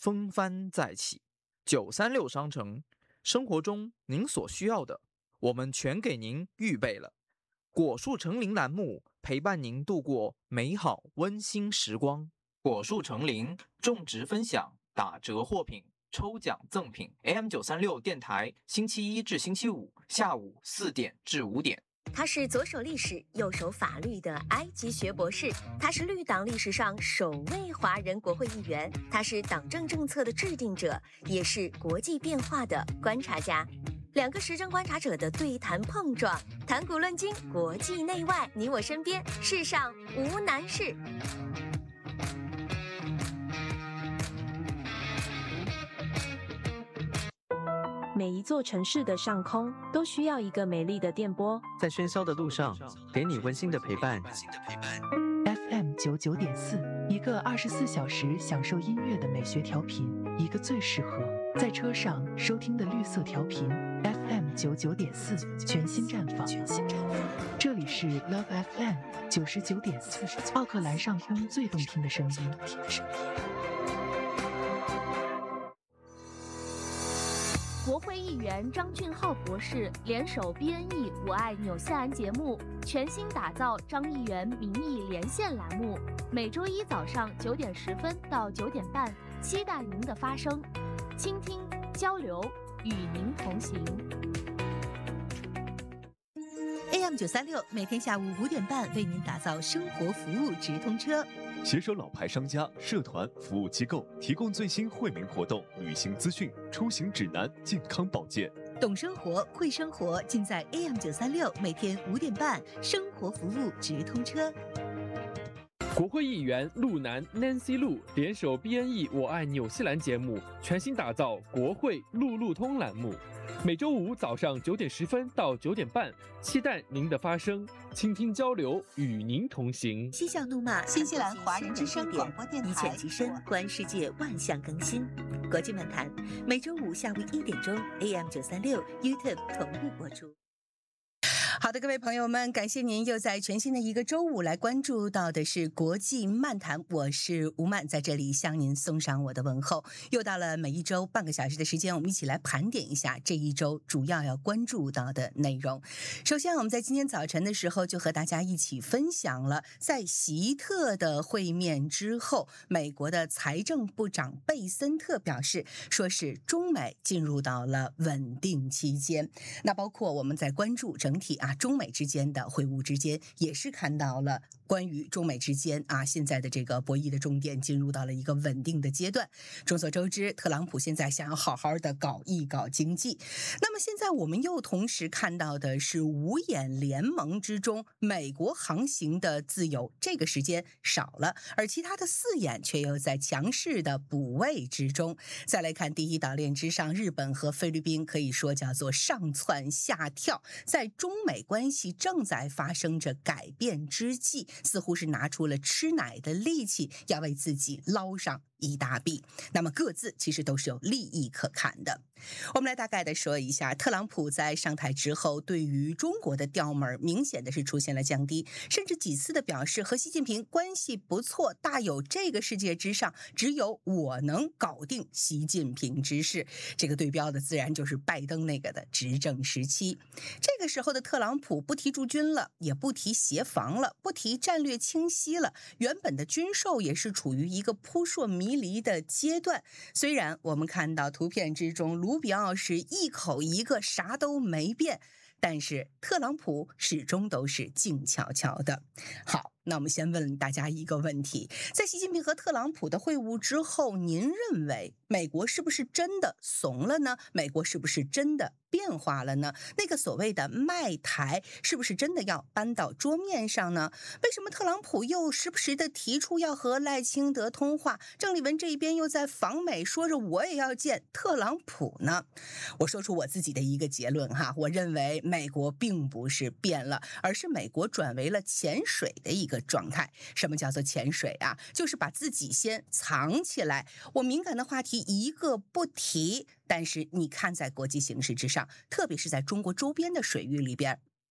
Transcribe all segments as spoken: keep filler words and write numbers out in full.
风帆再起。九三六商城，生活中您所需要的，我们全给您预备了。果树成林栏目陪伴您度过美好温馨时光。果树成林，种植分享，打折货品，抽奖赠品。A M 九三六电台，星期一至星期五下午四点至五点。 他是左手历史右手法律的埃及学博士，他是绿党历史上首位华人国会议员，他是党政政策的制定者，也是国际变化的观察家。两个时政观察者的对谈碰撞，谈古论今，国际内外，你我身边，世上无难事。 每一座城市的上空都需要一个美丽的电波， 在喧嚣的路上，给你温馨的陪伴。 F M 九九点四，一个二十四小时享受音乐的美学调频，一个最适合在车上收听的绿色调频。F M 九九点四，全新绽放。这里是 Love F M 九十九点四，奥克兰上空最动听的声音。 国会议员张俊浩博士联手 B N E 我爱纽西兰节目，全新打造张议员民意连线栏目，每周一早上九点十分到九点半，期待您的发声，倾听交流，与您同行。 A M 九三六每天下午五点半为您打造生活服务直通车。 携手老牌商家、社团、服务机构，提供最新惠民活动、旅行资讯、出行指南、健康保健。 懂生活，会生活，尽在 A M 九三六，每天五点半，生活服务直通车。 国会议员陆南 Nancy 陆联手 B N E 我爱纽西兰节目，全新打造国会路路通栏目，每周五早上九点十分到九点半，期待您的发声，倾听交流，与您同行。 嬉笑怒骂，新西兰华人之声广播电台，一犬即深，观世界万象更新。国际漫谈，每周五下午一点钟 A M 九三六 YouTube 同步播出。好的，各位朋友们，感谢您又在全新的一个周五来关注到的是国际漫谈，我是吴曼，在这里向您送上我的问候。又到了每一周半个小时的时间，我们一起来盘点一下这一周主要要关注到的内容。首先，我们在今天早晨的时候就和大家一起分享了，在习特的会面之后，美国的财政部长贝森特表示，说是中美进入到了稳定期间。那包括我们在关注整体啊。中美之间的会晤之间，也是看到了关于中美之间啊现在的这个博弈的重点进入到了一个稳定的阶段。众所周知，特朗普现在想要好好的搞一搞经济。那么现在我们又同时看到的是五眼联盟之中，美国航行的自由这个时间少了，而其他的四眼却又在强势的补位之中。再来看第一岛链之上，日本和菲律宾可以说叫做上蹿下跳，在中美关系正在发生着改变之际，似乎是拿出了吃奶的力气，要为自己捞上一大笔。那么各自其实都是有利益可看的。我们来大概的说一下，特朗普在上台之后，对于中国的调门明显的是出现了降低，甚至几次的表示和习近平关系不错，大有这个世界之上只有我能搞定习近平之势。这个对标的自然就是拜登那个的执政时期。这个时候的特朗普不提驻军了，也不提协防了，不提战略清晰了，原本的军售也是处于一个扑朔迷离的阶段。虽然我们看到图片之中卢比奥是一口一个啥都没变，但是特朗普始终都是静悄悄的。好，那我们先问大家一个问题，在习近平和特朗普的会晤之后，您认为美国是不是真的怂了呢？美国是不是真的变化了呢？那个所谓的卖台是不是真的要搬到桌面上呢？为什么特朗普又时不时的提出要和赖清德通话，郑丽文这一边又在访美说着我也要见特朗普呢？我说出我自己的一个结论哈，我认为美国并不是变了，而是美国转为了潜水的一个状态。什么叫做潜水啊？就是把自己先藏起来，我敏感的话题一个不提，但是你看在国际形势之上，特别是在中国周边的水域里边，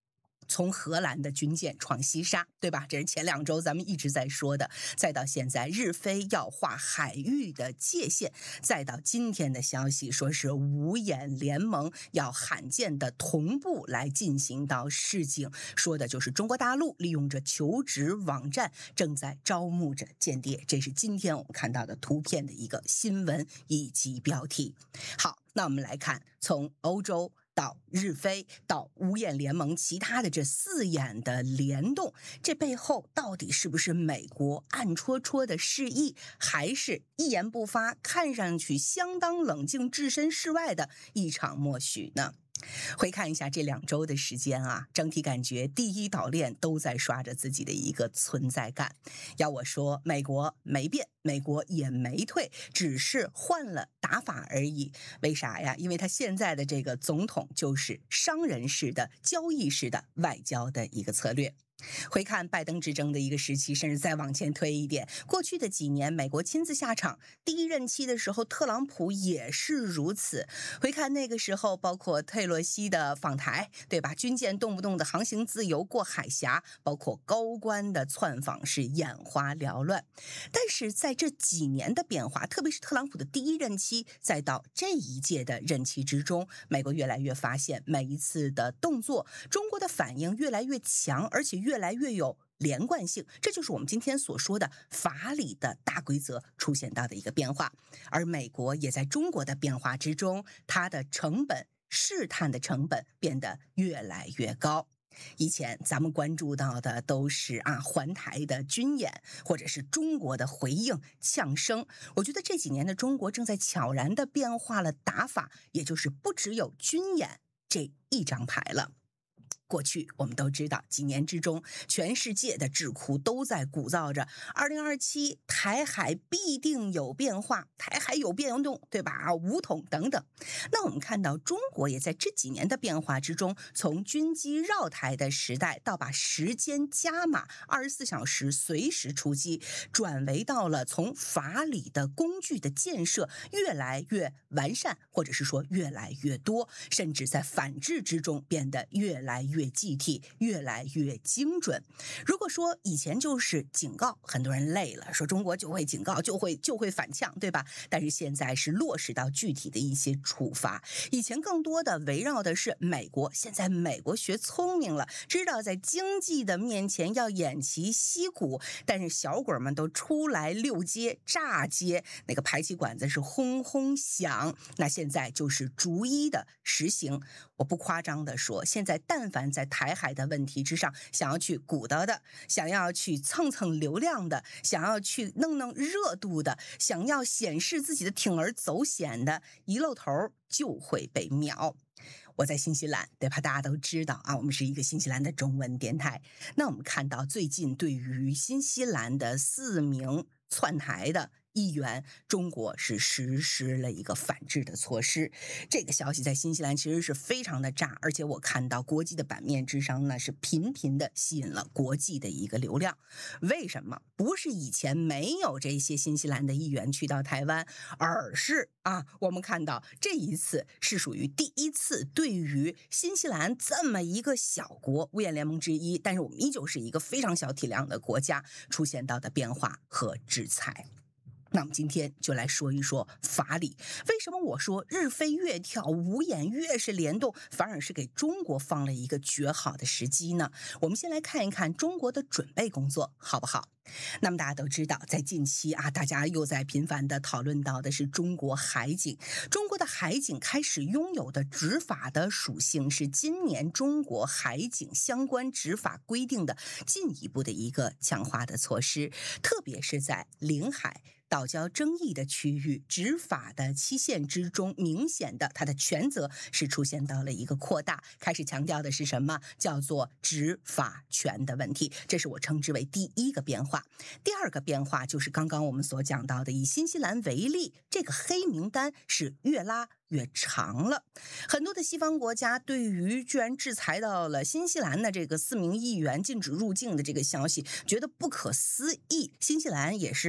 从荷兰的军舰闯西沙，对吧？这是前两周咱们一直在说的。再到现在日非要划海域的界限，再到今天的消息说是五眼联盟要罕见的同步来进行到示警，说的就是中国大陆利用着求职网站正在招募着间谍。这是今天我们看到的图片的一个新闻以及标题。好，那我们来看从欧洲到日非到五眼联盟，其他的这四眼的联动，这背后到底是不是美国暗戳戳的示意，还是一言不发，看上去相当冷静、置身事外的一场默许呢？回看一下这两周的时间啊，整体感觉第一岛链都在刷着自己的一个存在感。要我说，美国没变，美国也没退，只是换了打法而已。为啥呀？因为他现在的这个总统就是商人式的、交易式的外交的一个策略。回看拜登执政的一个时期，甚至再往前推一点，过去的几年美国亲自下场，第一任期的时候特朗普也是如此。回看那个时候，包括佩洛西的访台，对吧？军舰动不动的航行自由过海峡，包括高官的窜访是眼花缭乱。但是在这几年的变化，特别是特朗普的第一任期，再到这一届的任期之中，美国越来越发现每一次的动作，中国的反应越来越强，而且越越来越有连贯性，这就是我们今天所说的法理的大规则出现到的一个变化。而美国也在中国的变化之中，它的成本、试探的成本变得越来越高。以前咱们关注到的都是啊环台的军演，或者是中国的回应呛声。我觉得这几年的中国正在悄然的变化了打法，也就是不只有军演这一张牌了。过去我们都知道，几年之中，全世界的智库都在鼓噪着二零二七台海必定有变化，台海有变动，对吧？武统等等。那我们看到中国也在这几年的变化之中，从军机绕台的时代到把时间加码，二十四小时随时出击，转为到了从法理的工具的建设越来越完善，或者是说越来越多，甚至在反制之中变得越来越具体，越来越精准。如果说以前就是警告，很多人累了，说中国就会警告，就会就会反呛，对吧？但是现在是落实到具体的一些处罚。以前更多的围绕的是美国，现在美国学聪明了，知道在经济的面前要偃旗息鼓，但是小鬼们都出来溜街炸街，那个排气管子是轰轰响。那现在就是逐一的实行。我不夸张的说，现在但凡在台海的问题之上想要去鼓捣的，想要去蹭蹭流量的，想要去弄弄热度的，想要显示自己的铤而走险的，一露头就会被秒。我在新西兰，对吧？大家都知道啊，我们是一个新西兰的中文电台。那我们看到最近对于新西兰的四名窜台的议员，中国是实施了一个反制的措施。这个消息在新西兰其实是非常的炸，而且我看到国际的版面之上呢，是频频的吸引了国际的一个流量。为什么？不是以前没有这些新西兰的议员去到台湾，而是啊，我们看到这一次是属于第一次对于新西兰这么一个小国，五眼联盟之一，但是我们依旧是一个非常小体量的国家，出现到的变化和制裁。那我们今天就来说一说法理。为什么我说日非越跳，五眼越是联动，反而是给中国放了一个绝好的时机呢？我们先来看一看中国的准备工作好不好？那么大家都知道，在近期啊，大家又在频繁的讨论到的是中国海警。中国的海警开始拥有的执法的属性，是今年中国海警相关执法规定的进一步的一个强化的措施，特别是在领海岛礁争议的区域，执法的期限之中，明显的它的权责是出现到了一个扩大，开始强调的是什么？叫做执法权的问题，这是我称之为第一个变化。第二个变化就是刚刚我们所讲到的，以新西兰为例，这个黑名单是越拉越长了。很多的西方国家对于居然制裁到了新西兰的这个四名议员禁止入境的这个消息，觉得不可思议。新西兰也是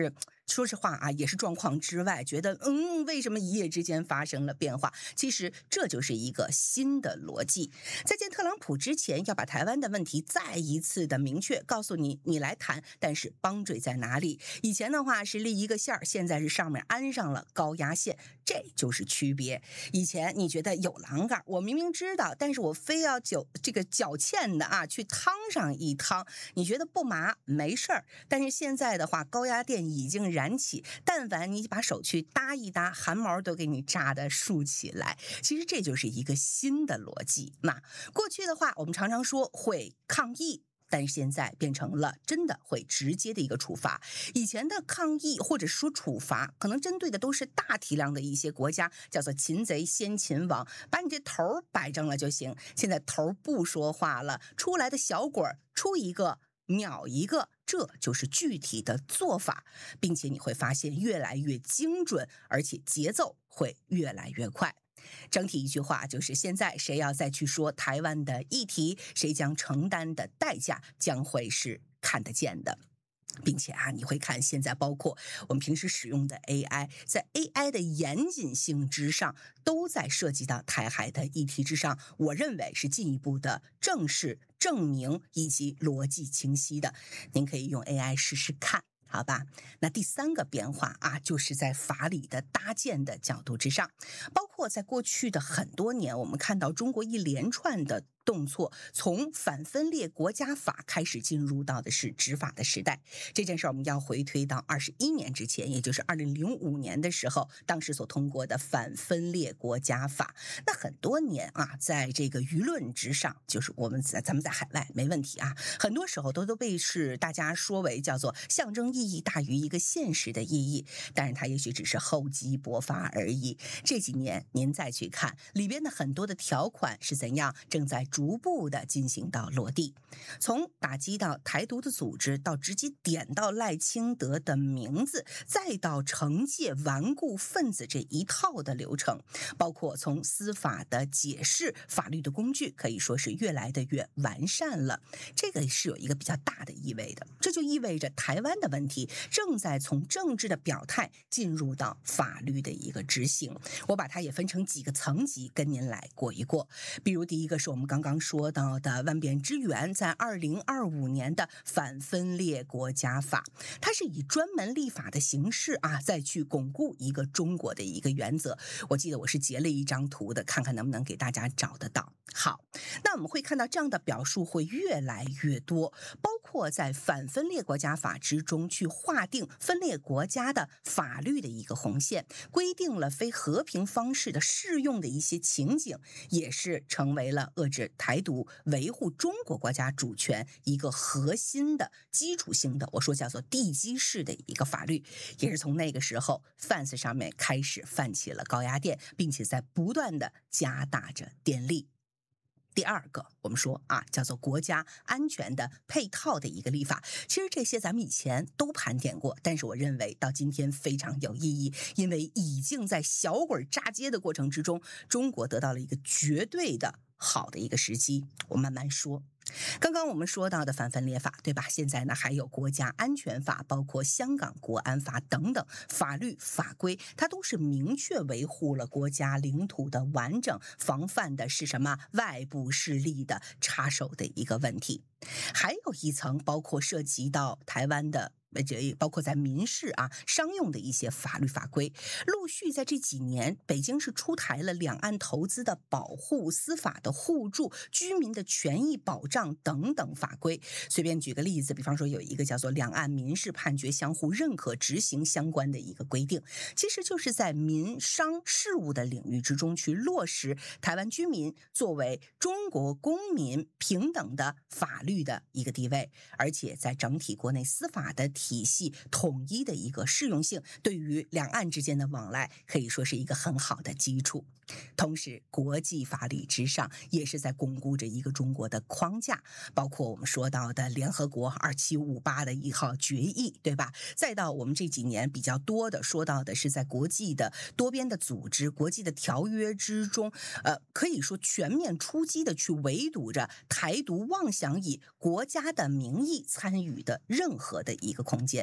说实话啊，也是状况之外，觉得嗯，为什么一夜之间发生了变化？其实这就是一个新的逻辑。在见特朗普之前，要把台湾的问题再一次的明确告诉你，你来谈，但是帮缀在哪里？以前的话是立一个线儿，现在是上面安上了高压线，这就是区别。以前你觉得有栏杆，我明明知道，但是我非要就这个脚欠的啊去趟上一趟，你觉得不麻没事儿。但是现在的话，高压电已经燃起，但凡你把手去搭一搭，汗毛都给你炸得竖起来。其实这就是一个新的逻辑。那过去的话，我们常常说会抗议，但是现在变成了真的会直接的一个处罚。以前的抗议或者说处罚，可能针对的都是大体量的一些国家，叫做擒贼先擒王，把你这头摆正了就行。现在头不说话了，出来的小鬼出一个秒一个，这就是具体的做法，并且你会发现越来越精准，而且节奏会越来越快。整体一句话就是，现在谁要再去说台湾的议题，谁将承担的代价将会是看得见的。并且啊，你会看现在包括我们平时使用的 A I， 在 A I 的严谨性之上，都在涉及到台海的议题之上，我认为是进一步的正式证明以及逻辑清晰的。您可以用 A I 试试看。好吧，那第三个变化啊，就是在法理的搭建的角度之上，包括在过去的很多年，我们看到中国一连串的动作，从反分裂国家法开始进入到的是执法的时代。这件事我们要回推到二十一年之前，也就是二零零五年的时候，当时所通过的反分裂国家法。那很多年啊，在这个舆论之上，就是我们在咱们在海外没问题啊，很多时候都都被是大家说为叫做象征意义大于一个现实的意义，但是它也许只是厚积薄发而已。这几年您再去看里边的很多的条款是怎样正在逐步的进行到落地，从打击到台独的组织，到直接点到赖清德的名字，再到惩戒顽固分子这一套的流程，包括从司法的解释，法律的工具可以说是越来的越完善了。这个是有一个比较大的意味的，这就意味着台湾的问题正在从政治的表态进入到法律的一个执行。我把它也分成几个层级跟您来过一过。比如第一个是我们刚刚说到的万变之源在二零二五年的反分裂国家法，它是以专门立法的形式啊，再去巩固一个中国的一个原则。我记得我是截了一张图的，看看能不能给大家找得到。好，那我们会看到这样的表述会越来越多，包括在反分裂国家法之中去划定分裂国家的法律的一个红线，规定了非和平方式的适用的一些情景，也是成为了遏制台独、维护中国国家主权一个核心的基础性的，我说叫做地基式的一个法律。也是从那个时候 F A N S 上面开始泛起了高压电，并且在不断的加大着电力。第二个，我们说啊，叫做国家安全的配套的一个立法。其实这些咱们以前都盘点过，但是我认为到今天非常有意义，因为已经在小鬼炸街的过程之中，中国得到了一个绝对的好的一个时机。我慢慢说。刚刚我们说到的反分裂法，对吧？现在呢还有国家安全法，包括香港国安法等等法律法规，它都是明确维护了国家领土的完整，防范的是什么外部势力的插手的一个问题。还有一层包括涉及到台湾的这包括在民事啊、商用的一些法律法规，陆续在这几年，北京是出台了两岸投资的保护、司法的互助、居民的权益保障等等法规。随便举个例子，比方说有一个叫做两岸民事判决相互认可执行相关的一个规定，其实就是在民商事务的领域之中去落实台湾居民作为中国公民平等的法律的一个地位，而且在整体国内司法的体系统一的一个适用性，对于两岸之间的往来可以说是一个很好的基础。同时国际法理之上也是在巩固着一个中国的框架，包括我们说到的联合国二七五八的一号决议，对吧？再到我们这几年比较多的说到的是在国际的多边的组织、国际的条约之中，呃，可以说全面出击的去围堵着台独妄想以国家的名义参与的任何的一个空间。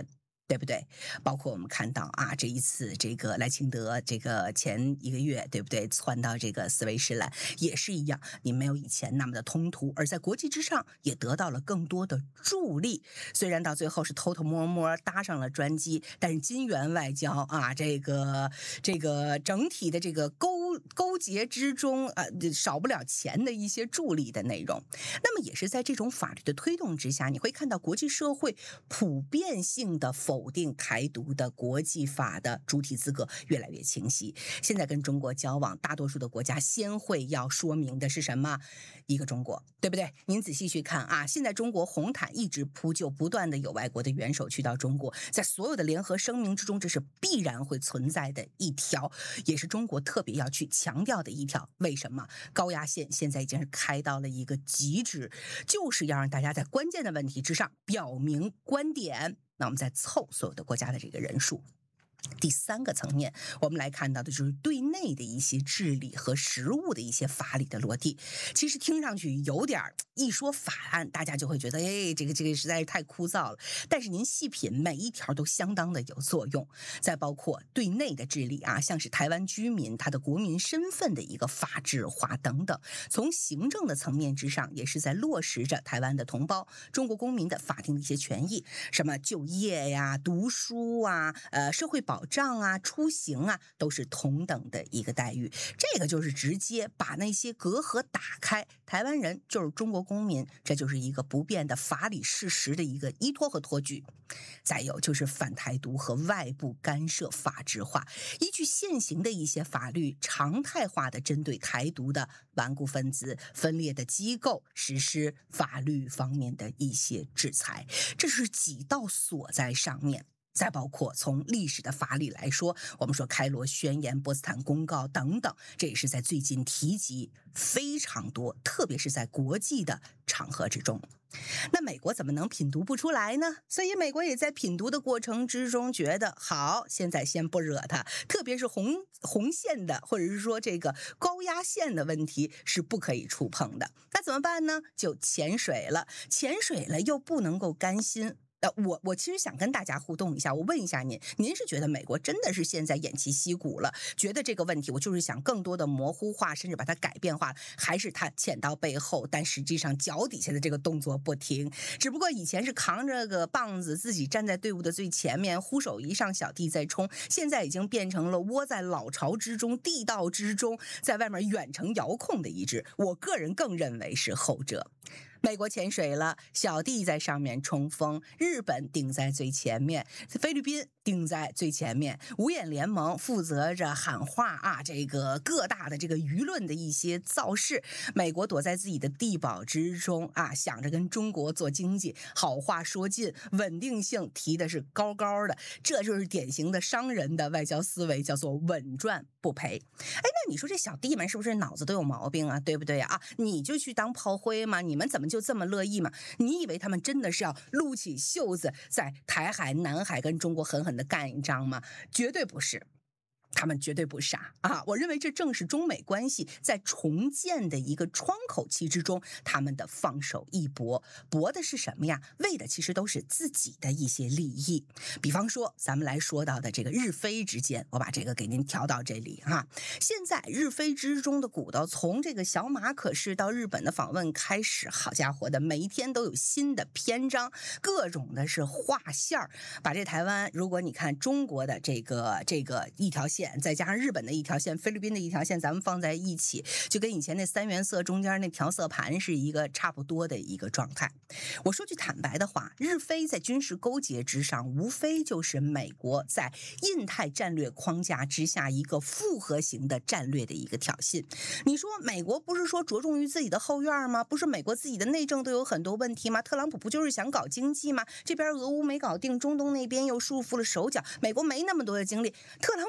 对不对？包括我们看到啊，这一次这个赖清德这个前一个月，对不对？窜到这个斯威士兰也是一样，你没有以前那么的通途，而在国际之上也得到了更多的助力。虽然到最后是偷偷摸摸搭上了专机，但是金元外交啊，这个这个整体的这个勾勾结之中啊，少不了钱的一些助力的内容。那么也是在这种法律的推动之下，你会看到国际社会普遍性的否否定台独的国际法的主体资格越来越清晰。现在跟中国交往，大多数的国家先会要说明的是什么？一个中国，对不对？您仔细去看啊，现在中国红毯一直铺就，不断的有外国的元首去到中国，在所有的联合声明之中，这是必然会存在的一条，也是中国特别要去强调的一条。为什么？高压线现在已经是开到了一个极致，就是要让大家在关键的问题之上表明观点。那我们再凑所有的国家的这个人数。第三个层面，我们来看到的就是对内的一些治理和实务的一些法理的落地。其实听上去有点一说法案，大家就会觉得，哎，这个这个实在是太枯燥了。但是您细品，每一条都相当的有作用。再包括对内的治理啊，像是台湾居民他的国民身份的一个法制化等等。从行政的层面之上，也是在落实着台湾的同胞、中国公民的法定的一些权益，什么就业呀、读书啊、呃社会保障啊、出行啊，都是同等的一个待遇。这个就是直接把那些隔阂打开，台湾人就是中国公民，这就是一个不变的法理事实的一个依托和托举。再有就是反台独和外部干涉法制化，依据现行的一些法律，常态化的针对台独的顽固分子、分裂的机构实施法律方面的一些制裁，这是几道锁在上面。再包括从历史的法理来说，我们说开罗宣言、波茨坦公告等等，这也是在最近提及非常多，特别是在国际的场合之中。那美国怎么能品读不出来呢？所以美国也在品读的过程之中觉得好，现在先不惹他，特别是红红线的或者是说这个高压线的问题是不可以触碰的。那怎么办呢？就潜水了，潜水了又不能够甘心。呃，我我其实想跟大家互动一下，我问一下您，您是觉得美国真的是现在偃旗息鼓了，觉得这个问题我就是想更多的模糊化，甚至把它改变化，还是他潜到背后，但实际上脚底下的这个动作不停，只不过以前是扛着个棒子，自己站在队伍的最前面，呼手一上，小弟在冲，现在已经变成了窝在老巢之中、地道之中，在外面远程遥控的一支。我个人更认为是后者。美国潜水了，小弟在上面冲锋，日本顶在最前面，菲律宾顶在最前面，五眼联盟负责着喊话啊，这个各大的这个舆论的一些造势，美国躲在自己的地堡之中啊，想着跟中国做经济，好话说尽，稳定性提的是高高的，这就是典型的商人的外交思维，叫做稳赚不赔。哎，那你说这小弟们是不是脑子都有毛病啊？对不对啊？你就去当炮灰吗？你们怎么就这么乐意吗？你以为他们真的是要撸起袖子在台海、南海跟中国狠狠的干一仗吗？绝对不是。他们绝对不傻啊！我认为这正是中美关系在重建的一个窗口期之中，他们的放手一搏，搏的是什么呀？为的其实都是自己的一些利益。比方说，咱们来说到的这个日菲之间，我把这个给您调到这里哈。现在日菲之中的骨头，从这个小马可是到日本的访问开始，好家伙的，每一天都有新的篇章，各种的是画线儿，把这台湾，如果你看中国的这个这个一条线。再加上日本的一条线，菲律宾的一条线，咱们放在一起，就跟以前那三原色中间那调色盘是一个差不多的一个状态。我说句坦白的话，日菲在军事勾结之上，无非就是美国在印太战略框架之下一个复合型的战略的一个挑衅。你说美国不是说着重于自己的后院吗？不是美国自己的内政都有很多问题吗？特朗普不就是想搞经济吗？这边俄乌没搞定，中东那边又束缚了手脚，美国没那么多的精力。特朗普可不是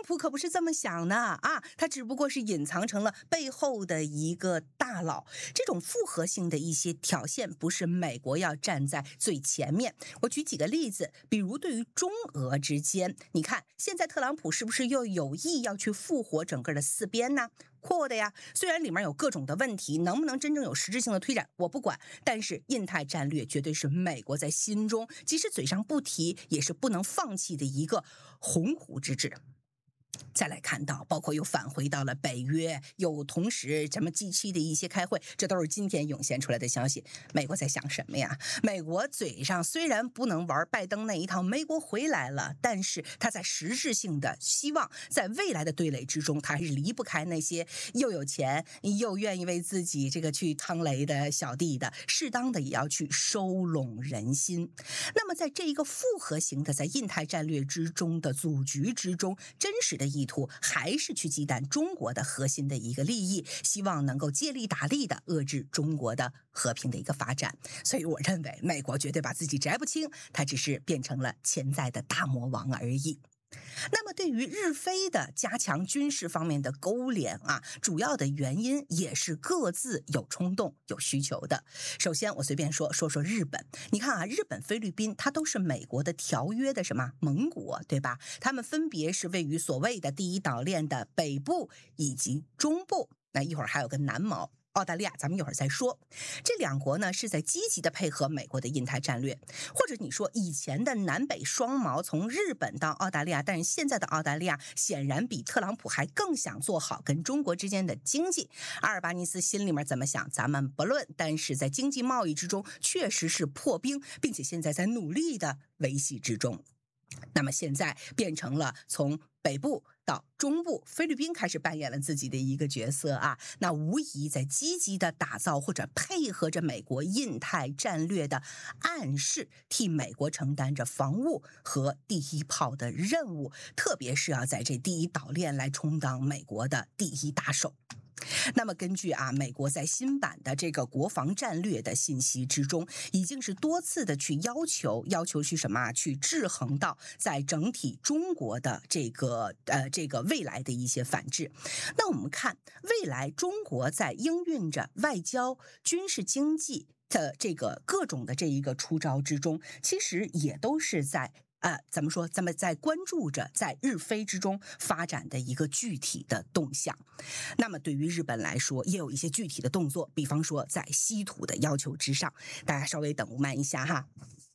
这么想呢啊，他只不过是隐藏成了背后的一个大佬。这种复合性的一些挑衅，不是美国要站在最前面。我举几个例子，比如对于中俄之间，你看现在特朗普是不是又有意要去复活整个的四边呢？扩的呀，虽然里面有各种的问题，能不能真正有实质性的推展我不管，但是印太战略绝对是美国在心中即使嘴上不提也是不能放弃的一个鸿鹄之志。再来看到，包括又返回到了北约，又同时什么 G 七 的一些开会，这都是今天涌现出来的消息。美国在想什么呀？美国嘴上虽然不能玩拜登那一套，美国回来了，但是他在实质性的希望在未来的对垒之中，他还是离不开那些又有钱又愿意为自己这个去趟雷的小弟的，适当的也要去收拢人心。那么在这一个复合型的在印太战略之中的组局之中，真实的意图还是去忌惮中国的核心的一个利益，希望能够借力打力的遏制中国的和平的一个发展。所以我认为美国绝对把自己摘不清，它只是变成了潜在的大魔王而已。那么对于日菲的加强军事方面的勾连啊，主要的原因也是各自有冲动有需求的。首先我随便说说说日本，你看啊，日本菲律宾它都是美国的条约的什么盟国，对吧？他们分别是位于所谓的第一岛链的北部以及中部，那一会儿还有个南毛澳大利亚，咱们一会儿再说。这两国呢是在积极的配合美国的印太战略，或者你说以前的南北双毛，从日本到澳大利亚，但是现在的澳大利亚显然比特朗普还更想做好跟中国之间的经济。阿尔巴尼斯心里面怎么想咱们不论，但是在经济贸易之中确实是破冰，并且现在在努力的维系之中。那么现在变成了从北部到中部，菲律宾开始扮演了自己的一个角色啊，那无疑在积极的打造或者配合着美国印太战略的暗示，替美国承担着防务和第一炮的任务，特别是要在这第一岛链来充当美国的第一打手。那么根据啊，美国在新版的这个国防战略的信息之中，已经是多次的去要求，要求去什么啊？去制衡到在整体中国的这个呃这个未来的一些反制。那我们看未来中国在应运着外交、军事、经济的这个各种的这一个出招之中，其实也都是在。呃，怎么说？咱们在关注着在日菲之中发展的一个具体的动向。那么对于日本来说，也有一些具体的动作，比方说在稀土的要求之上，大家稍微等慢一下哈。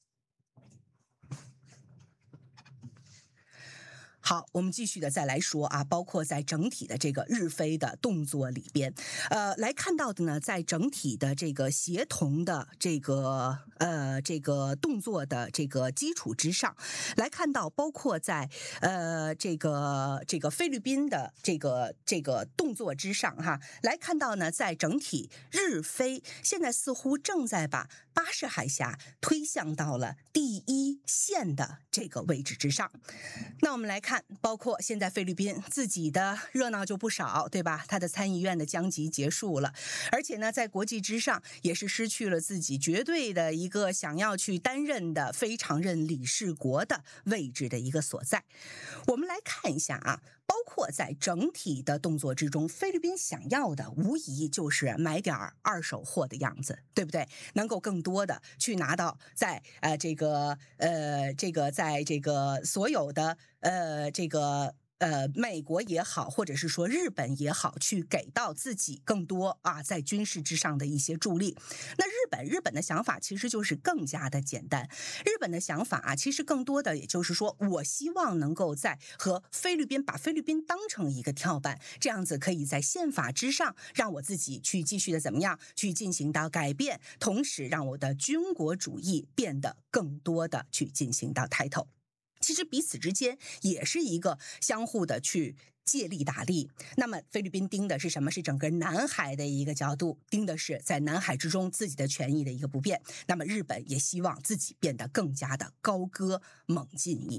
好，我们继续的再来说啊，包括在整体的这个日菲的动作里边，呃，来看到的呢，在整体的这个协同的这个呃这个动作的这个基础之上，来看到包括在呃这个这个菲律宾的这个这个动作之上哈，来看到呢，在整体日菲现在似乎正在把巴士海峡推向到了第一线的这个位置之上。那我们来看，包括现在菲律宾自己的热闹就不少，对吧？他的参议院的将级结束了，而且呢，在国际之上也是失去了自己绝对的一个想要去担任的非常任理事国的位置的一个所在。我们来看一下啊，包括在整体的动作之中，菲律宾想要的无疑就是买点二手货的样子，对不对？能够更多的去拿到在呃这个呃这个在这个所有的呃这个。呃，美国也好，或者是说日本也好，去给到自己更多啊，在军事之上的一些助力。那日本，日本的想法其实就是更加的简单。日本的想法啊，其实更多的也就是说，我希望能够在和菲律宾把菲律宾当成一个跳板，这样子可以在宪法之上让我自己去继续的怎么样去进行到改变，同时让我的军国主义变得更多的去进行到抬头。其实彼此之间也是一个相互的去借力打力。那么菲律宾盯的是什么？是整个南海的一个角度，盯的是在南海之中自己的权益的一个不变。那么日本也希望自己变得更加的高歌猛进一些。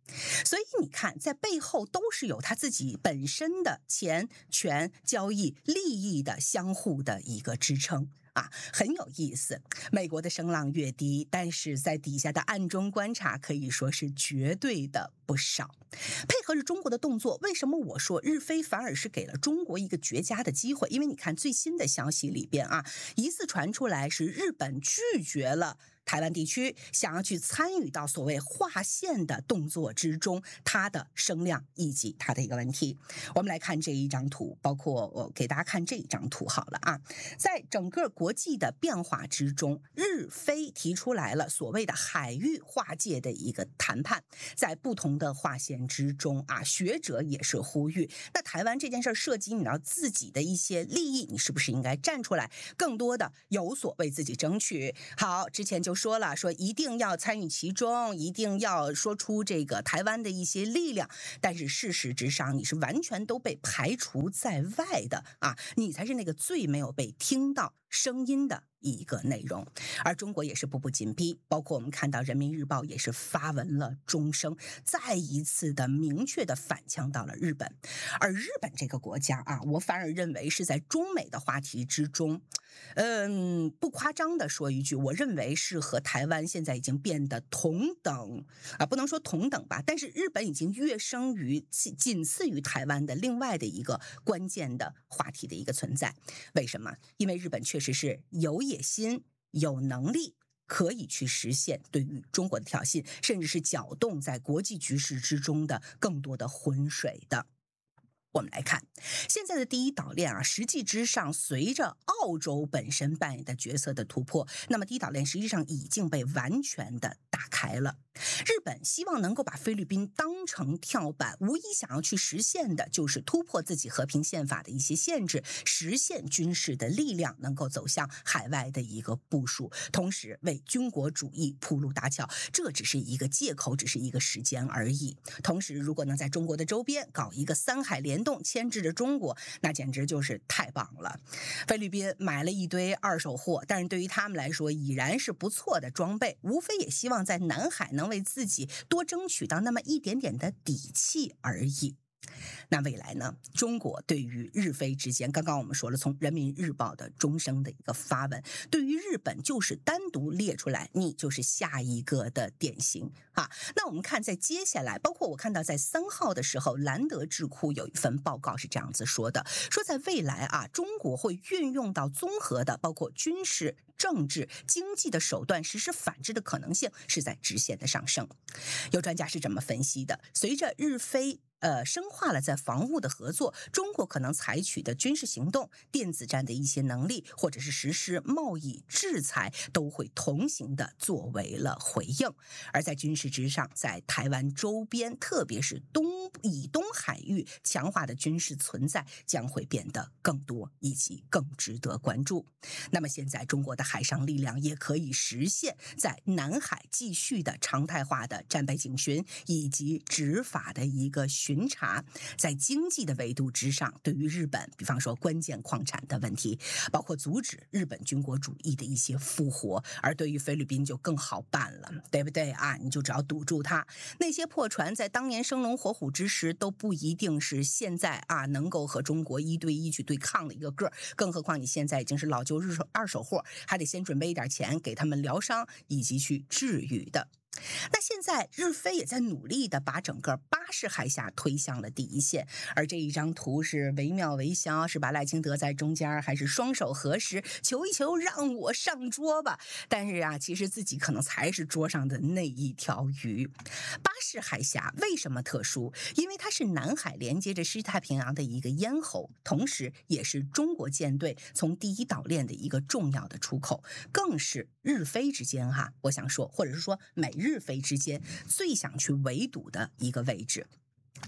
所以你看，在背后都是有他自己本身的钱、权、交易、利益的相互的一个支撑。啊，很有意思。美国的声浪越低，但是在底下的暗中观察可以说是绝对的不少。配合着中国的动作，为什么我说日非反而是给了中国一个绝佳的机会？因为你看最新的消息里边啊，疑似传出来是日本拒绝了台湾地区想要去参与到所谓划线的动作之中，它的声量以及它的一个问题。我们来看这一张图，包括我给大家看这一张图好了啊，在整个国际的变化之中，日非提出来了所谓的海域划界的一个谈判，在不同的划线之中啊，学者也是呼吁，那台湾这件事涉及你要自己的一些利益，你是不是应该站出来，更多的有所为自己争取？好，之前就说了，说一定要参与其中，一定要说出这个台湾的一些力量，但是事实之上你是完全都被排除在外的啊，你才是那个最没有被听到声音的一个内容。而中国也是步步紧逼，包括我们看到人民日报也是发文了钟声，再一次的明确的反呛到了日本。而日本这个国家啊，我反而认为是在中美的话题之中，嗯，不夸张的说一句，我认为是和台湾现在已经变得同等啊，不能说同等吧，但是日本已经跃升于仅次于台湾的另外的一个关键的话题的一个存在。为什么？因为日本确实是有野心、有能力，可以去实现对于中国的挑衅，甚至是搅动在国际局势之中的更多的浑水的。我们来看现在的第一岛链啊，实际之上随着澳洲本身扮演的角色的突破，那么第一岛链实际上已经被完全的打开了。日本希望能够把菲律宾当成跳板，无疑想要去实现的就是突破自己和平宪法的一些限制，实现军事的力量能够走向海外的一个部署，同时为军国主义铺路搭桥。这只是一个借口，只是一个时间而已。同时如果能在中国的周边搞一个三海联动牵制着中国，那简直就是太棒了。菲律宾买了一堆二手货，但是对于他们来说已然是不错的装备，无非也希望在南海能为自己多争取到那么一点点的底气而已。那未来呢？中国对于日菲之间，刚刚我们说了，从人民日报的钟声的一个发文，对于日本就是单独列出来，你就是下一个的典型啊。那我们看在接下来，包括我看到在三号的时候，兰德智库有一份报告是这样子说的，说在未来啊，中国会运用到综合的，包括军事、政治、经济的手段实施反制的可能性是在直线的上升。有专家是这么分析的，随着日菲呃，深化了在防务的合作，中国可能采取的军事行动、电子战的一些能力，或者是实施贸易制裁，都会同行的作为了回应。而在军事之上，在台湾周边，特别是东以东海域强化的军事存在将会变得更多以及更值得关注。那么现在中国的海上力量也可以实现在南海继续的常态化的战备警巡以及执法的一个巡巡查。在经济的维度之上，对于日本，比方说关键矿产的问题，包括阻止日本军国主义的一些复活，而对于菲律宾就更好办了，对不对啊？你就只要堵住它，那些破船在当年生龙活虎之时都不一定是现在啊能够和中国一对一去对抗的一个个，更何况你现在已经是老旧日手二手货，还得先准备一点钱给他们疗伤以及去治愈的。那现在日菲也在努力的把整个巴士海峡推向了第一线，而这一张图是惟妙惟肖，是把赖清德在中间，还是双手合十求一求让我上桌吧？但是啊，其实自己可能才是桌上的那一条鱼。巴士海峡为什么特殊？因为它是南海连接着西太平洋的一个咽喉，同时也是中国舰队从第一岛链的一个重要的出口，更是日菲之间哈、啊，我想说，或者是说美日菲之间最想去围堵的一个位置。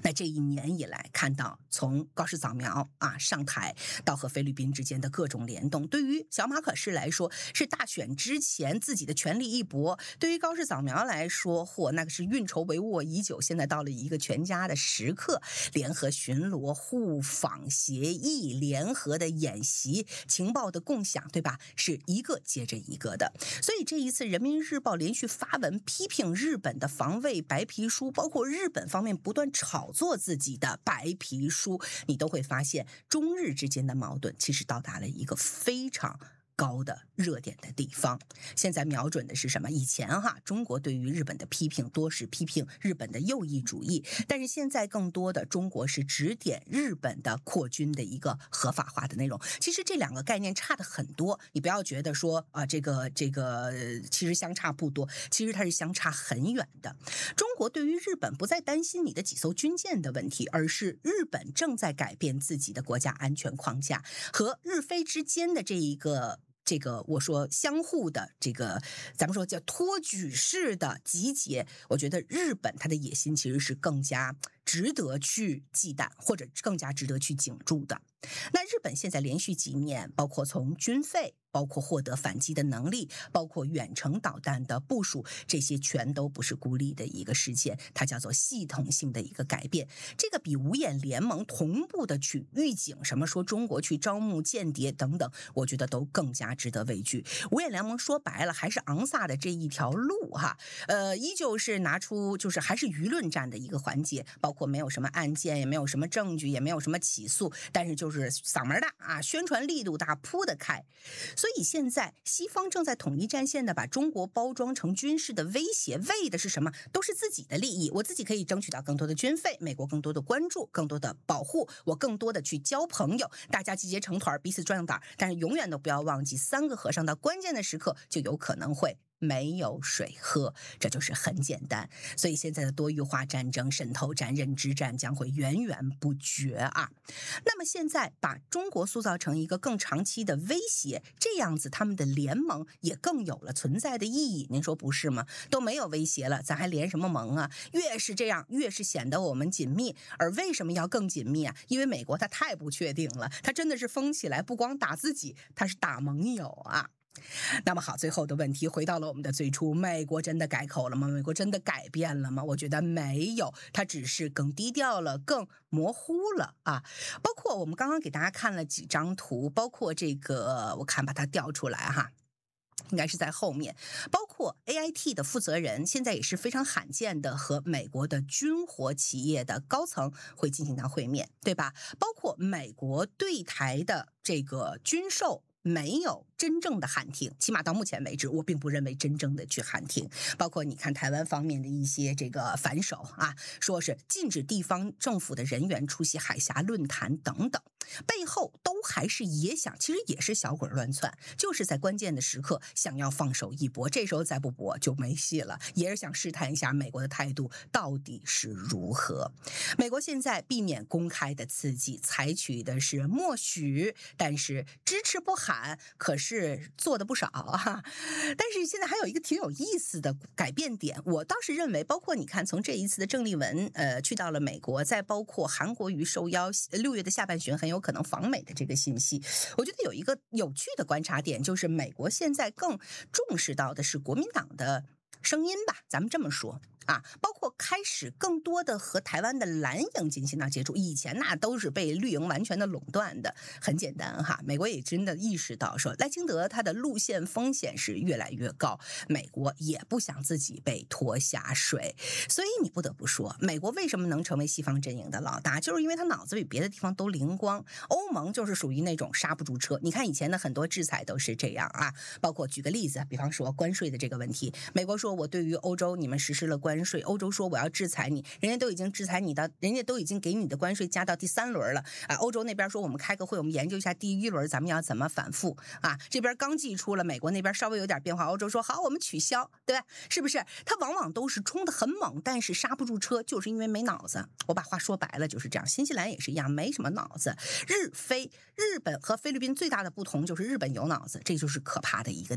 那这一年以来，看到从高市早苗啊上台到和菲律宾之间的各种联动，对于小马可仕来说是大选之前自己的全力一搏，对于高市早苗来说，嚯，那个是运筹帷幄已久，现在到了一个全家的时刻，联合巡逻、互访协议、联合的演习、情报的共享，对吧？是一个接着一个的。所以这一次人民日报连续发文批评日本的防卫白皮书，包括日本方面不断炒作自己的白皮书，你都会发现中日之间的矛盾其实到达了一个非常高的热点的地方。现在瞄准的是什么？以前哈，中国对于日本的批评多是批评日本的右翼主义，但是现在更多的中国是指点日本的扩军的一个合法化的内容。其实这两个概念差的很多，你不要觉得说啊、呃，这个这个其实相差不多，其实它是相差很远的。中国对于日本不再担心你的几艘军舰的问题，而是日本正在改变自己的国家安全框架，和日菲之间的这一个这个我说相互的这个咱们说叫托举式的集结，我觉得日本它的野心其实是更加值得去忌惮，或者更加值得去警惕的。那日本现在连续几年，包括从军费，包括获得反击的能力，包括远程导弹的部署，这些全都不是孤立的一个事件，它叫做系统性的一个改变。这个比五眼联盟同步的去预警什么说中国去招募间谍等等，我觉得都更加值得畏惧。五眼联盟说白了还是昂萨的这一条路哈，呃，依旧是拿出就是还是舆论战的一个环节，包括没有什么案件，也没有什么证据，也没有什么起诉，但是就是嗓门大啊，宣传力度大，铺得开。所以现在西方正在统一战线的把中国包装成军事的威胁，为的是什么？都是自己的利益，我自己可以争取到更多的军费，美国更多的关注，更多的保护，我更多的去交朋友，大家集结成团，彼此壮胆。但是永远都不要忘记，三个和尚到关键的时刻就有可能会没有水喝，这就是很简单。所以现在的多域化战争、渗透战、认知战将会源源不绝啊。那么现在把中国塑造成一个更长期的威胁，这样子他们的联盟也更有了存在的意义。您说不是吗？都没有威胁了，咱还联什么盟啊？越是这样，越是显得我们紧密。而为什么要更紧密啊？因为美国它太不确定了，它真的是疯起来不光打自己，它是打盟友啊。那么好，最后的问题回到了我们的最初，美国真的改口了吗？美国真的改变了吗？我觉得没有，它只是更低调了，更模糊了啊。包括我们刚刚给大家看了几张图，包括这个我看把它调出来哈，应该是在后面，包括 A I T 的负责人现在也是非常罕见的和美国的军火企业的高层会进行到会面，对吧？包括美国对台的这个军售没有真正的喊停，起码到目前为止，我并不认为真正的去喊停。包括你看台湾方面的一些这个反手啊，说是禁止地方政府的人员出席海峡论坛等等，背后都还是也想，其实也是小鬼乱窜，就是在关键的时刻想要放手一搏，这时候再不搏就没戏了，也是想试探一下美国的态度到底是如何。美国现在避免公开的刺激，采取的是默许，但是支持不喊。可是做的不少啊，但是现在还有一个挺有意思的改变点，我倒是认为，包括你看从这一次的郑丽文呃去到了美国，再包括韩国瑜受邀六月的下半旬很有可能访美的这个信息，我觉得有一个有趣的观察点，就是美国现在更重视到的是国民党的声音吧，咱们这么说啊，包括开始更多的和台湾的蓝营进行到接触，以前那都是被绿营完全的垄断的。很简单哈，美国也真的意识到说赖清德他的路线风险是越来越高，美国也不想自己被拖下水，所以你不得不说，美国为什么能成为西方阵营的老大，就是因为他脑子比别的地方都灵光。欧盟就是属于那种刹不住车，你看以前的很多制裁都是这样啊，包括举个例子，比方说关税的这个问题，美国说我对于欧洲你们实施了关税，欧洲说我要制裁你，人家都已经制裁你的，人家都已经给你的关税加到第三轮了啊！欧洲那边说我们开个会，我们研究一下第一轮咱们要怎么反复啊！这边刚寄出了，美国那边稍微有点变化，欧洲说好我们取消，对吧？是不是？他往往都是冲得很猛，但是刹不住车，就是因为没脑子。我把话说白了就是这样，新西兰也是一样，没什么脑子。日菲日本和菲律宾最大的不同就是日本有脑子，这就是可怕的一个点。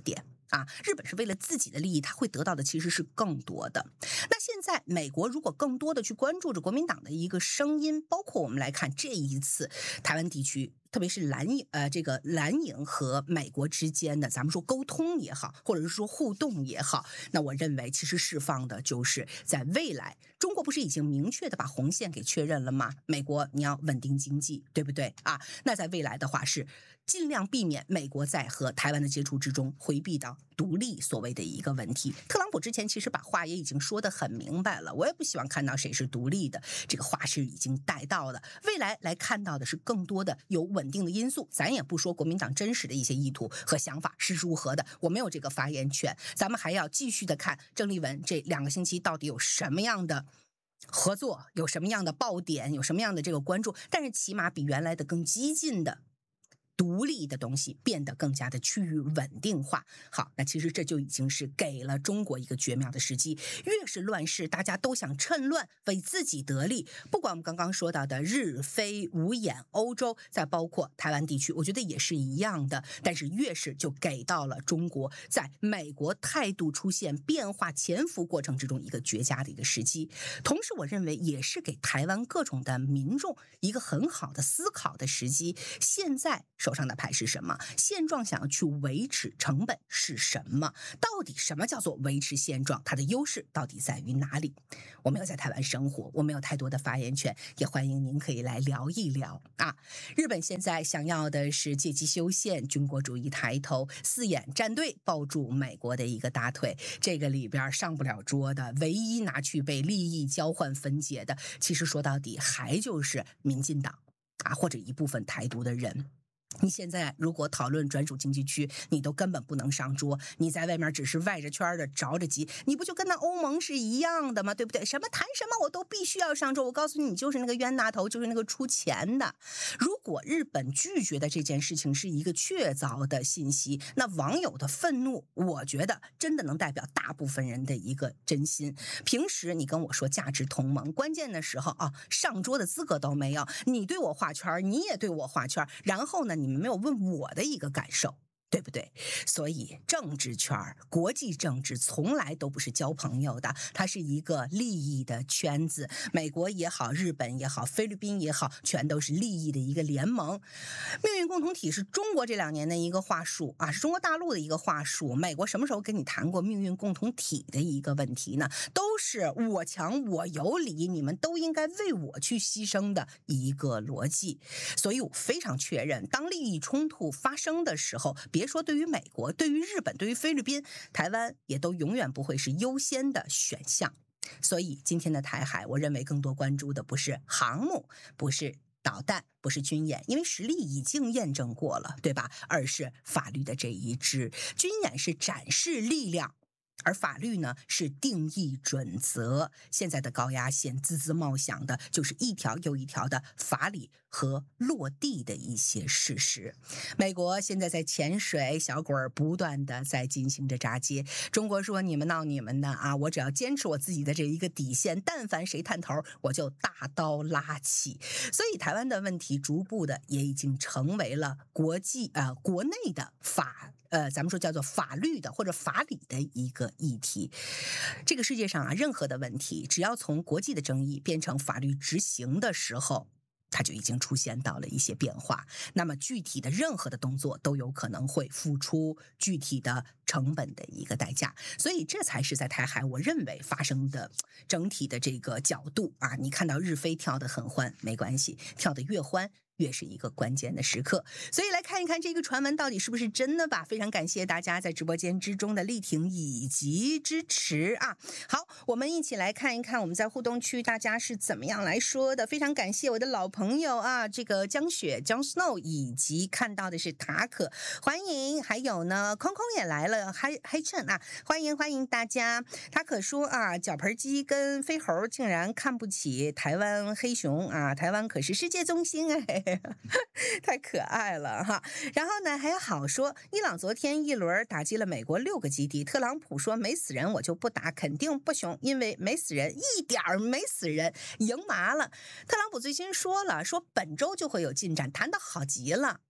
啊，日本是为了自己的利益，他会得到的其实是更多的。那现在美国如果更多的去关注着国民党的一个声音，包括我们来看这一次台湾地区，特别是蓝营呃这个蓝营和美国之间的咱们说沟通也好，或者是说互动也好，那我认为其实释放的就是在未来，中国不是已经明确的把红线给确认了吗？美国你要稳定经济，对不对啊？那在未来的话是尽量避免美国在和台湾的接触之中回避到独立所谓的一个问题。特朗普之前其实把话也已经说得很明白了，我也不希望看到谁是独立的，这个话是已经带到了。未来来看到的是更多的有稳定的因素，咱也不说国民党真实的一些意图和想法是如何的，我没有这个发言权，咱们还要继续的看郑丽文这两个星期到底有什么样的合作，有什么样的爆点，有什么样的这个关注，但是起码比原来的更激进的独立的东西变得更加的趋于稳定化。好，那其实这就已经是给了中国一个绝妙的时机。越是乱世，大家都想趁乱为自己得利。不管我们刚刚说到的日非五眼、欧洲，再包括台湾地区，我觉得也是一样的。但是越是就给到了中国在美国态度出现变化、潜伏过程之中一个绝佳的一个时机。同时，我认为也是给台湾各种的民众一个很好的思考的时机。现在手上的牌是什么？现状想要去维持成本是什么？到底什么叫做维持现状？它的优势到底在于哪里？我没有在台湾生活，我没有太多的发言权，也欢迎您可以来聊一聊啊。日本现在想要的是借机修宪，军国主义抬头，四眼战队抱住美国的一个大腿，这个里边上不了桌的，唯一拿去被利益交换分解的，其实说到底还就是民进党啊，或者一部分台独的人。你现在如果讨论专属经济区，你都根本不能上桌，你在外面只是外着圈的着着急，你不就跟那欧盟是一样的吗？对不对？什么谈什么我都必须要上桌，我告诉你，你就是那个冤大头，就是那个出钱的。如果日本拒绝的这件事情是一个确凿的信息，那网友的愤怒，我觉得真的能代表大部分人的一个真心。平时你跟我说价值同盟，关键的时候啊，上桌的资格都没有，你对我画圈，你也对我画圈，然后呢，你们没有问我的一个感受，对不对？所以政治圈、国际政治从来都不是交朋友的，它是一个利益的圈子。美国也好，日本也好，菲律宾也好，全都是利益的一个联盟。命运共同体是中国这两年的一个话术啊，是中国大陆的一个话术。美国什么时候跟你谈过命运共同体的一个问题呢？都是我强我有理，你们都应该为我去牺牲的一个逻辑。所以我非常确认，当利益冲突发生的时候，别说对于美国，对于日本，对于菲律宾，台湾也都永远不会是优先的选项。所以今天的台海，我认为更多关注的不是航母，不是导弹，不是军演，因为实力已经验证过了，对吧？而是法律的这一支。军演是展示力量，而法律呢是定义准则。现在的高压线滋滋冒响的就是一条又一条的法理和落地的一些事实。美国现在在潜水，小鬼儿不断的在进行着炸街。中国说你们闹你们的啊，我只要坚持我自己的这一个底线，但凡谁探头，我就大刀拉起。所以台湾的问题逐步的也已经成为了国际呃国内的法呃咱们说叫做法律的或者法理的一个议题。这个世界上啊，任何的问题，只要从国际的争议变成法律执行的时候，它就已经出现到了一些变化。那么具体的任何的动作都有可能会付出具体的成本的一个代价。所以这才是在台海我认为发生的整体的这个角度啊。你看到日飞跳得很欢，没关系，跳得越欢越是一个关键的时刻。所以来看一看这个传闻到底是不是真的吧。非常感谢大家在直播间之中的力挺以及支持啊。好，我们一起来看一看我们在互动区大家是怎么样来说的。非常感谢我的老朋友啊，这个江雪 Jon Snow， 以及看到的是塔可，欢迎。还有呢，空空也来了，嗨嗨趁啊，欢迎欢迎大家。塔可说啊，脚盆鸡跟飞猴竟然看不起台湾黑熊啊，台湾可是世界中心哎。太可爱了哈。然后呢，还有好说，伊朗昨天一轮打击了美国六个基地，特朗普说没死人我就不打，肯定不熊，因为没死人，一点儿没死人，赢麻了。特朗普最新说了，说本周就会有进展，谈得好极了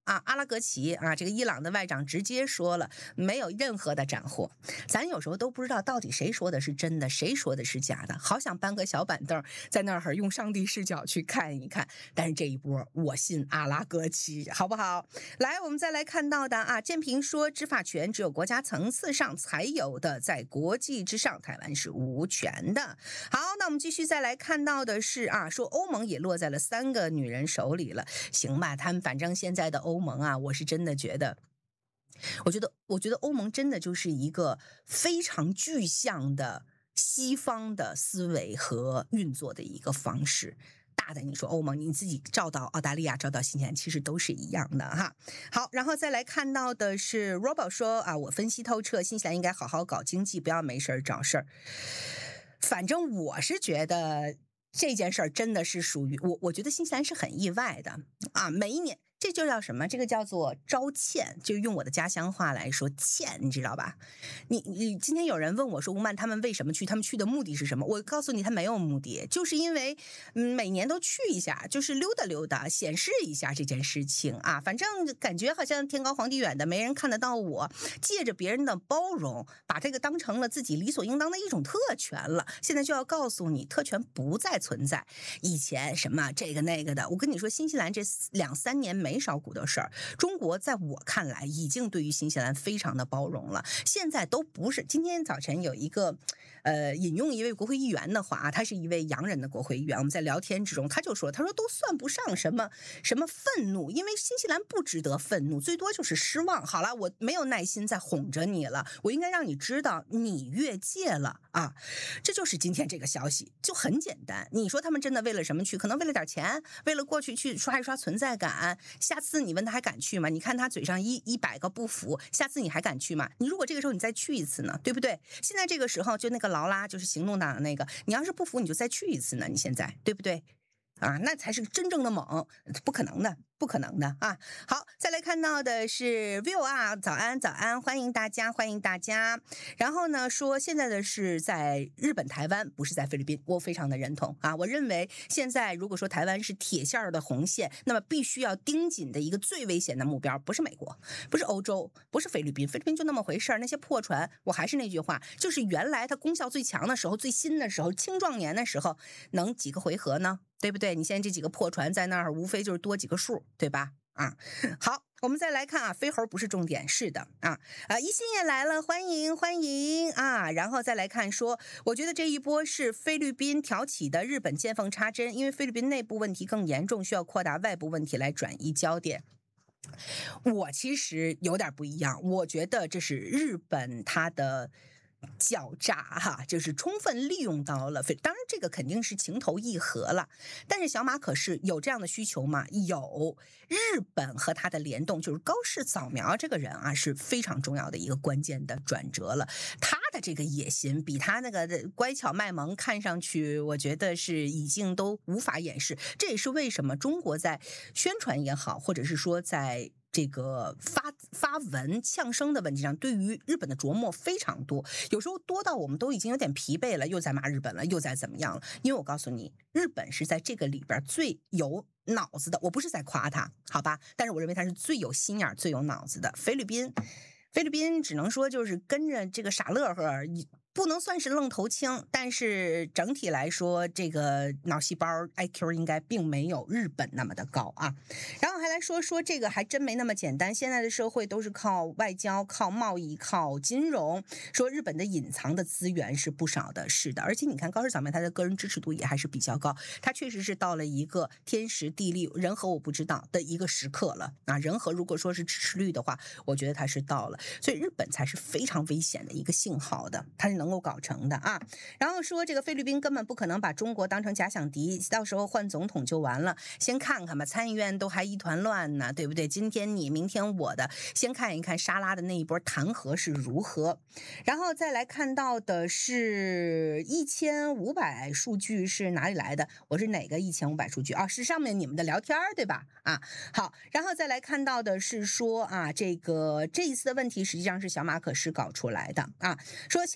啊，阿拉格齐啊，这个伊朗的外长直接说了，没有任何的斩获。咱有时候都不知道到底谁说的是真的，谁说的是假的，好想搬个小板凳在那儿用上帝视角去看一看。但是这一波我信阿拉格齐，好不好？来，我们再来看到的啊，建平说执法权只有国家层次上才有的，在国际之上台湾是无权的。好，那我们继续再来看到的是啊，说欧盟也落在了三个女人手里了。行吧，他们反正现在的欧盟啊，我是真的觉得我觉得我觉得欧盟真的就是一个非常具象的西方的思维和运作的一个方式。大的你说欧盟，你自己照到澳大利亚，照到新西兰，其实都是一样的哈。好，然后再来看到的是 Robo 说啊，我分析透彻，新西兰应该好好搞经济，不要没事找事儿。反正我是觉得这件事儿真的是属于我，我觉得新西兰是很意外的啊，每一年。这就叫什么？这个叫做招欠，就用我的家乡话来说，欠，你知道吧？你你今天有人问我说，吴曼他们为什么去？他们去的目的是什么？我告诉你，他没有目的，就是因为嗯，每年都去一下，就是溜达溜达，显示一下这件事情啊。反正感觉好像天高皇帝远的，没人看得到我，借着别人的包容，把这个当成了自己理所应当的一种特权了。现在就要告诉你，特权不再存在。以前什么这个那个的，我跟你说，新西兰这两三年没。没少股的事儿，中国在我看来已经对于新西兰非常的包容了。现在都不是，今天早晨有一个，呃，引用一位国会议员的话，他是一位洋人的国会议员，我们在聊天之中，他就说，他说都算不上什么什么愤怒，因为新西兰不值得愤怒，最多就是失望。好了，我没有耐心再哄着你了，我应该让你知道你越界了啊！这就是今天这个消息，就很简单。你说他们真的为了什么去？可能为了点钱，为了过去去刷一刷存在感。下次你问他还敢去吗？你看他嘴上一一百个不服，下次你还敢去吗？你如果这个时候你再去一次呢，对不对？现在这个时候就那个劳拉，就是行动党的那个，你要是不服你就再去一次呢，你现在对不对？啊，那才是真正的猛，不可能的，不可能的啊！好，再来看到的是 View 啊，早安早安，欢迎大家，欢迎大家。然后呢，说现在的是在日本、台湾，不是在菲律宾，我非常的认同啊。我认为现在如果说台湾是铁线的红线，那么必须要盯紧的一个最危险的目标，不是美国，不是欧洲，不是菲律宾，菲律宾就那么回事儿。那些破船，我还是那句话，就是原来它功效最强的时候、最新的时候、青壮年的时候，能几个回合呢？对不对？你现在这几个破船在那儿，无非就是多几个数，对吧？啊，好，我们再来看啊，飞猴不是重点，是的啊啊，一心也来了，欢迎欢迎啊！然后再来看说，我觉得这一波是菲律宾挑起的，日本见缝插针，因为菲律宾内部问题更严重，需要扩大外部问题来转移焦点。我其实有点不一样，我觉得这是日本它的狡诈哈，就是充分利用到了，当然这个肯定是情投意合了。但是小马可是有这样的需求吗？有。日本和他的联动，就是高市早苗这个人啊，是非常重要的一个关键的转折了。他的这个野心比他那个乖巧卖萌看上去，我觉得是已经都无法掩饰。这也是为什么中国在宣传也好，或者是说在这个发发文呛声的问题上，对于日本的琢磨非常多，有时候多到我们都已经有点疲惫了，又在骂日本了，又在怎么样了？因为我告诉你，日本是在这个里边最有脑子的，我不是在夸他，好吧？但是我认为他是最有心眼、最有脑子的。菲律宾，菲律宾只能说就是跟着这个傻乐呵。不能算是愣头青，但是整体来说，这个脑细胞 I Q 应该并没有日本那么的高啊。然后还来说说这个还真没那么简单，现在的社会都是靠外交、靠贸易、靠金融。说日本的隐藏的资源是不少的，是的。而且你看高市早苗他的个人支持度也还是比较高，他确实是到了一个天时地利人和我不知道的一个时刻了啊。人和如果说是支持率的话，我觉得他是到了，所以日本才是非常危险的一个信号的，他是能够搞成的啊。然后说这个菲律宾根本不可能把中国当成假想敌，到时候换总统就完了。先看看吧，参议院都还一团乱呢，对不对？今天你，明天我的，先看一看沙拉的那一波弹劾是如何。然后再来看到的是一千五百数据是哪里来的？我是哪个一千五百数据啊？是上面你们的聊天对吧？啊，好，然后再来看到的是说啊，这个这一次的问题实际上是小马可是搞出来的啊，说现在有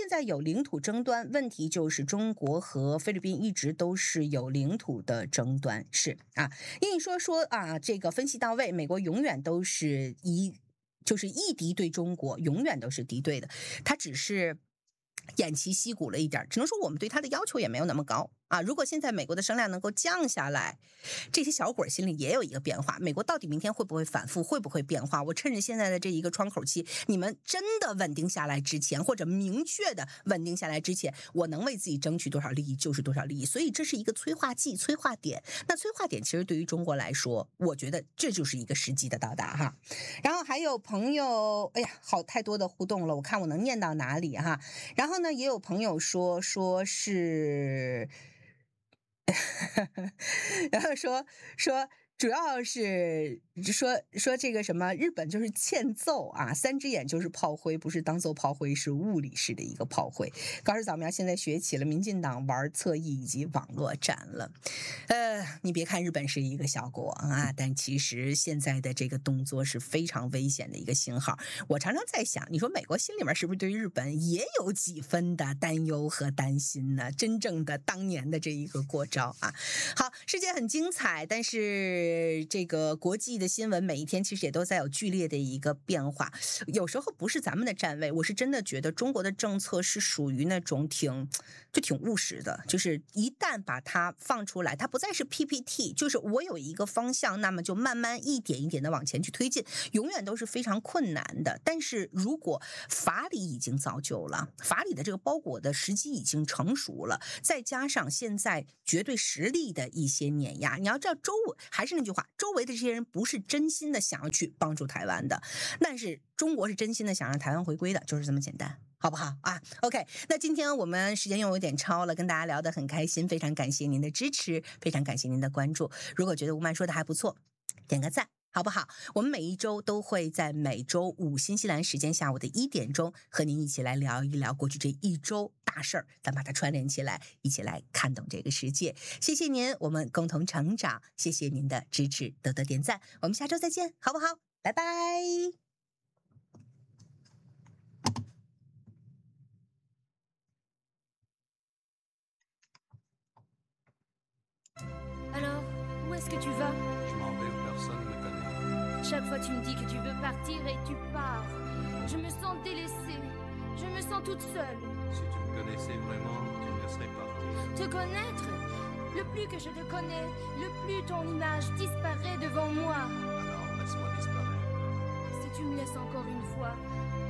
领土争端，问题就是中国和菲律宾一直都是有领土的争端，是啊。硬说说啊，这个分析到位，美国永远都是一就是一敌对中国，永远都是敌对的，他只是偃旗息鼓了一点，只能说我们对他的要求也没有那么高啊。如果现在美国的声量能够降下来，这些小鬼心里也有一个变化，美国到底明天会不会反复，会不会变化？我趁着现在的这一个窗口期，你们真的稳定下来之前，或者明确的稳定下来之前，我能为自己争取多少利益就是多少利益，所以这是一个催化剂、催化点。那催化点其实对于中国来说，我觉得这就是一个时机的到达哈。然后还有朋友，哎呀，好太多的互动了，我看我能念到哪里哈。然后呢，也有朋友说说是。然后说说主要是说说这个什么日本就是欠揍啊，三只眼就是炮灰，不是当做炮灰，是物理式的一个炮灰。高市早苗现在学起了民进党玩侧翼以及网络战了。呃，你别看日本是一个小国啊，但其实现在的这个动作是非常危险的一个信号。我常常在想，你说美国心里面是不是对日本也有几分的担忧和担心呢？真正的当年的这一个过招啊。好，世界很精彩，但是这个国际的新闻每一天其实也都在有剧烈的一个变化。有时候不是咱们的站位，我是真的觉得中国的政策是属于那种挺就挺务实的，就是一旦把它放出来，它不再是 P P T， 就是我有一个方向，那么就慢慢一点一点的往前去推进，永远都是非常困难的。但是如果法理已经造就了，法理的这个包裹的时机已经成熟了，再加上现在绝对实力的一些碾压，你要知道周围还是那句话，周围的这些人不是真心的想要去帮助台湾的，但是中国是真心的想让台湾回归的，就是这么简单。好不好啊 ？OK， 那今天我们时间又有点超了，跟大家聊得很开心，非常感谢您的支持，非常感谢您的关注。如果觉得吴曼说的还不错，点个赞。好不好？我们每一周都会在每周五新西兰时间下午的一点钟和您一起来聊一聊过去这一周大事儿，咱把它串联起来，一起来看懂这个世界。谢谢您，我们共同成长。谢谢您的支持，多多点赞。我们下周再见，好不好？拜拜。 Alors, où est-ce que tu vas? Je m'en vais où personne ne me connaît. Chaque fois tu me dis que tu veux partir et tu pars. Je me sens délaissée. Je me sens toute seule. Si tu me connaissais vraiment, tu me laisserais partir. Te connaître? Le plus que je te connais, le plus ton image disparaît devant moi. Alors laisse-moi disparaître. Si tu me laisses encore une fois,